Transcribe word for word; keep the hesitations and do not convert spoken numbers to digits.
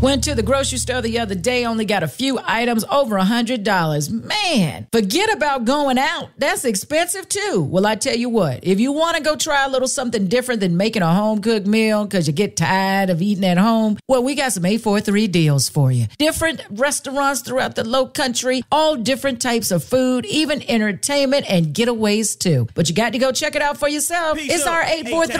Went to the grocery store the other day, only got a few items, over one hundred dollars. Man, forget about going out. That's expensive too. Well, I tell you what, if you want to go try a little something different than making a home-cooked meal because you get tired of eating at home, well, we got some eight four three deals for you. Different restaurants throughout the low country, all different types of food, even entertainment and getaways too. But you got to go check it out for yourself. Peace it's up. Our eight four three